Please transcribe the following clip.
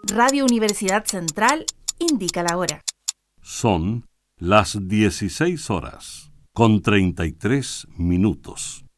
Radio Universidad Central indica la hora. Son las 16 horas con 33 minutos.